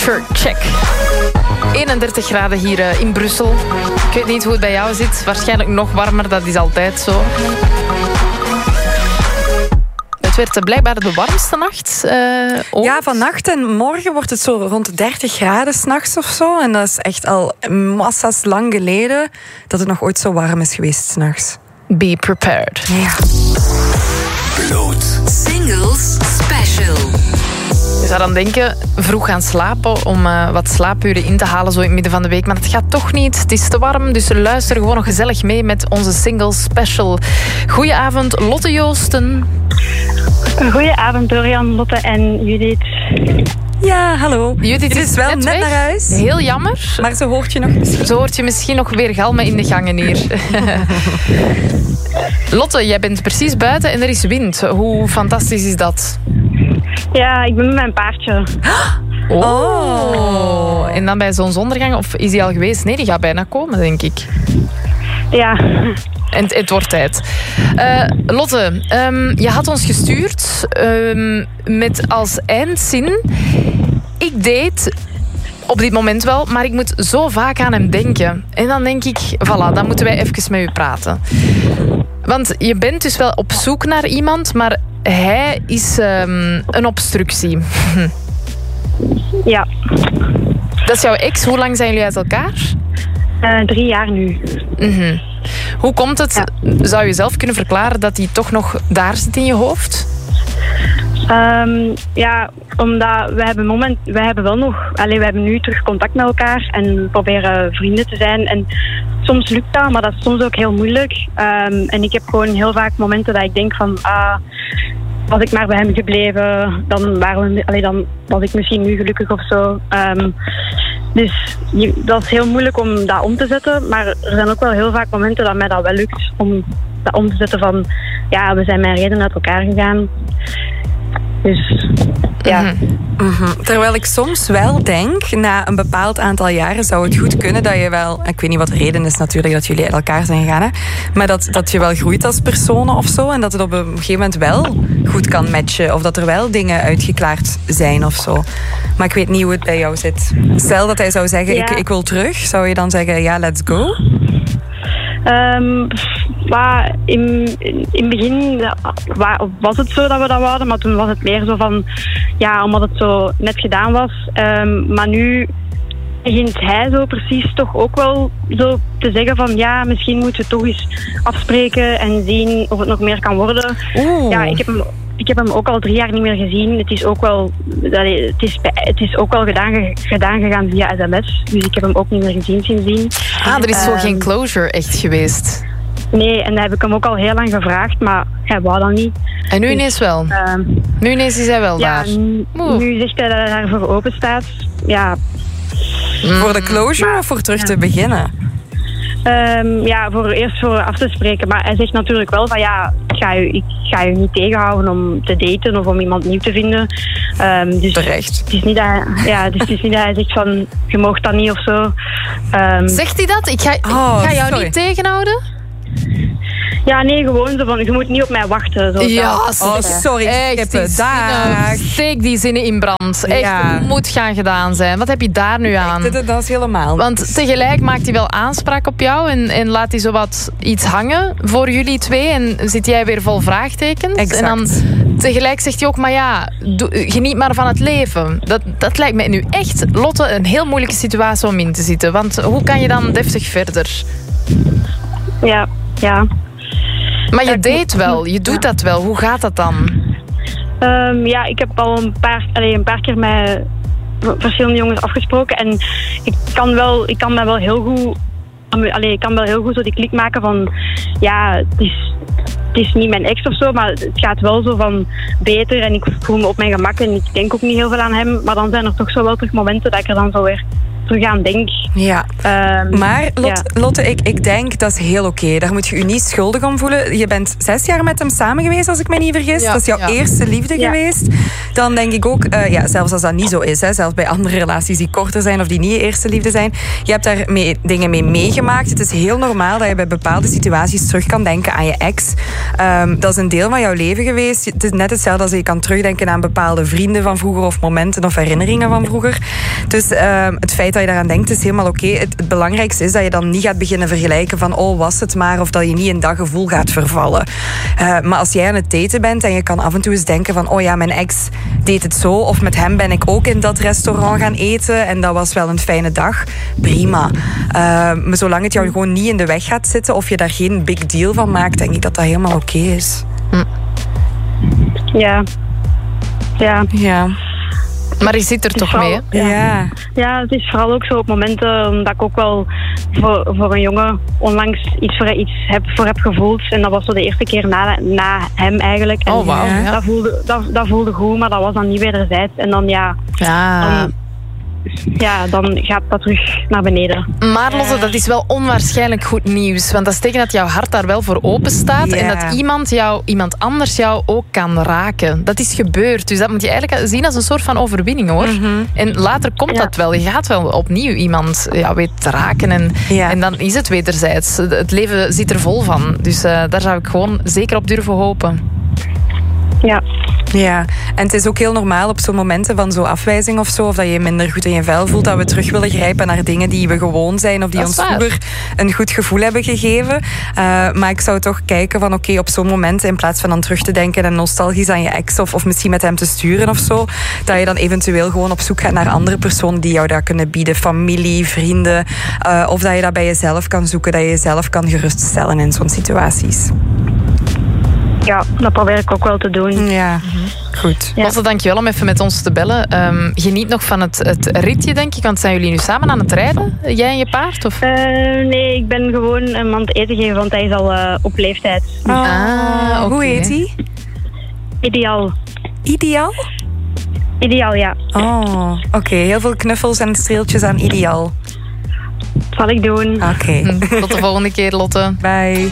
Temperature check. 31 graden hier in Brussel. Ik weet niet hoe het bij jou zit. Waarschijnlijk nog warmer, dat is altijd zo. Het werd blijkbaar de warmste nacht. Ja, vannacht en morgen wordt het zo rond 30 graden 's nachts of zo. En dat is echt al massa's lang geleden dat het nog ooit zo warm is geweest 's nachts. Be prepared. Ja. Bloot. Singles Special. Je zou dan denken, vroeg gaan slapen om wat slaapuren in te halen zo in het midden van de week. Maar dat gaat toch niet. Het is te warm, dus luister gewoon nog gezellig mee met onze Singles Special. Goedenavond, Lotte Joosten. Goedenavond, Dorian, Lotte en Judith. Ja, hallo. Judith is wel net weg. naar huis. Heel jammer. Maar zo hoort je nog misschien. Zo hoort je misschien nog weer galmen in de gangen hier. Lotte, jij bent precies buiten en er is wind. Hoe fantastisch is dat? Ja, ik ben met mijn paardje. Oh. En dan bij zonsondergang, of is die al geweest? Nee, die gaat bijna komen, denk ik. Ja. En het wordt tijd. Lotte, je had ons gestuurd met als eindzin: ik date op dit moment wel, maar ik moet zo vaak aan hem denken. En dan denk ik, voilà, dan moeten wij even met u praten. Want je bent dus wel op zoek naar iemand, maar hij is een obstructie. Ja. Dat is jouw ex. Hoe lang zijn jullie uit elkaar? 3 jaar nu. Mm-hmm. Hoe komt het, zou je zelf kunnen verklaren, dat hij toch nog daar zit in je hoofd? Ja, omdat we hebben wel nog... we hebben nu terug contact met elkaar en proberen vrienden te zijn. En soms lukt dat, maar dat is soms ook heel moeilijk. En ik heb gewoon heel vaak momenten dat ik denk van... was ik maar bij hem gebleven, dan was ik misschien nu gelukkig of zo. Dus dat is heel moeilijk om dat om te zetten. Maar er zijn ook wel heel vaak momenten dat mij dat wel lukt om dat om te zetten van... Ja, we zijn met reden uit elkaar gegaan. Dus, ja. Mm-hmm. Terwijl ik soms wel denk, na een bepaald aantal jaren zou het goed kunnen dat je wel... Ik weet niet wat de reden is natuurlijk dat jullie uit elkaar zijn gegaan, hè, maar dat je wel groeit als personen of zo en dat het op een gegeven moment wel goed kan matchen of dat er wel dingen uitgeklaard zijn of zo. Maar ik weet niet hoe het bij jou zit. Stel dat hij zou zeggen, ik wil terug, zou je dan zeggen, ja, let's go? Maar in het begin was het zo dat we dat wouden, maar toen was het meer zo van, ja, omdat het zo net gedaan was. Maar nu begint hij zo precies toch ook wel zo te zeggen van, ja, misschien moeten we toch eens afspreken en zien of het nog meer kan worden. Ja, ik heb hem ook al 3 jaar niet meer gezien. Het is ook wel, het is ook wel gedaan gegaan via sms. Dus ik heb hem ook niet meer gezien sindsdien. Er is zo geen closure echt geweest. Nee, en dat heb ik hem ook al heel lang gevraagd, maar hij wou dat niet. En nu ineens wel? Nu ineens is hij wel daar? Nu zegt hij dat hij daarvoor open staat. Ja. Voor de closure of voor terug te beginnen? Eerst voor af te spreken. Maar hij zegt natuurlijk wel van ja, ik ga je niet tegenhouden om te daten of om iemand nieuw te vinden. Dus terecht. Het is niet dat hij zegt van je mag dat niet of zo. Zegt hij dat? Ik ga jou niet tegenhouden? Ja, nee, gewoon zo van, je moet niet op mij wachten. Zo sorry. Steek die zinnen in brand. Echt, moet gaan gedaan zijn. Wat heb je daar nu aan? Dat is helemaal. Want tegelijk maakt hij wel aanspraak op jou en laat hij zo wat iets hangen voor jullie twee en zit jij weer vol vraagtekens. Exact. En dan tegelijk zegt hij ook, maar ja, geniet maar van het leven. Dat lijkt mij nu echt, Lotte, een heel moeilijke situatie om in te zitten. Want hoe kan je dan deftig verder? Ja. Maar je date wel, je doet dat wel. Hoe gaat dat dan? Ik heb al een paar keer met verschillende jongens afgesproken. En ik kan wel heel goed zo die klik maken van... Ja, het is niet mijn ex of zo, maar het gaat wel zo van beter. En ik voel me op mijn gemak en ik denk ook niet heel veel aan hem. Maar dan zijn er toch zo wel terug momenten dat ik er dan zo weer terug aan denk. Ja. Maar Lotte, ik denk dat is heel oké. Daar moet je je niet schuldig om voelen. Je bent 6 jaar met hem samen geweest, als ik me niet vergis. Ja, dat is jouw eerste liefde geweest. Dan denk ik ook, zelfs als dat niet zo is, hè, zelfs bij andere relaties die korter zijn of die niet je eerste liefde zijn, je hebt daar dingen mee meegemaakt. Het is heel normaal dat je bij bepaalde situaties terug kan denken aan je ex. Dat is een deel van jouw leven geweest. Het is net hetzelfde als je kan terugdenken aan bepaalde vrienden van vroeger of momenten of herinneringen van vroeger. Dus het feit dat je daaraan denkt is helemaal oké. Het belangrijkste is dat je dan niet gaat beginnen vergelijken van was het maar, of dat je niet in dat gevoel gaat vervallen. Maar als jij aan het daten bent en je kan af en toe eens denken van mijn ex deed het zo, of met hem ben ik ook in dat restaurant gaan eten en dat was wel een fijne dag, prima. Maar zolang het jou gewoon niet in de weg gaat zitten of je daar geen big deal van maakt, denk ik dat dat helemaal oké is. Ja. Maar je zit er toch mee, hè? Ja, het is vooral ook zo op momenten dat ik ook wel voor een jongen onlangs iets voor heb gevoeld. En dat was zo de eerste keer na hem eigenlijk. En wauw. Ja. Dat voelde goed, maar dat was dan niet wederzijds. En dan dan gaat dat terug naar beneden. Maar Lotte, dat is wel onwaarschijnlijk goed nieuws. Want dat betekent dat jouw hart daar wel voor open staat. En dat iemand anders jou ook kan raken. Dat is gebeurd. Dus dat moet je eigenlijk zien als een soort van overwinning, hoor. Mm-hmm. En later komt dat wel. Je gaat wel opnieuw iemand weten te raken. En dan is het wederzijds. Het leven zit er vol van. Dus daar zou ik gewoon zeker op durven hopen. Ja, en het is ook heel normaal op zo'n momenten van zo'n afwijzing of zo, of dat je je minder goed in je vel voelt, dat we terug willen grijpen naar dingen die we gewoon zijn of die ons vroeger een goed gevoel hebben gegeven. Maar ik zou toch kijken van op zo'n moment, in plaats van dan terug te denken en nostalgisch aan je ex of misschien met hem te sturen of zo, dat je dan eventueel gewoon op zoek gaat naar andere personen die jou dat kunnen bieden. Familie, vrienden, of dat je dat bij jezelf kan zoeken, dat je jezelf kan geruststellen in zo'n situaties. Ja, dat probeer ik ook wel te doen. Ja, goed. Lotte, dankjewel om even met ons te bellen. Geniet nog van het ritje, denk ik. Want zijn jullie nu samen aan het rijden? Jij en je paard? Of? Nee, ik ben gewoon hem aan het eten geven, want hij is al op leeftijd. Okay. Hoe heet hij? Ideaal. Ideaal? Ideaal, ja. Oké. Heel veel knuffels en streeltjes aan Ideaal. Dat zal ik doen. Oké. Tot de volgende keer, Lotte. Bye.